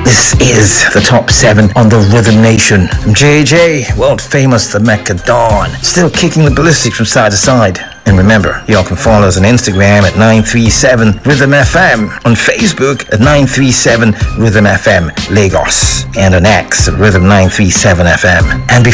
This is the top 7 on the Rhythm Nation. From JJ, world famous The Mecca Dawn, still kicking the ballistics from side to side. And remember, y'all can follow us on Instagram at 937 Rhythm FM, on Facebook at 937 Rhythm FM Lagos, and on X at Rhythm 937 FM. And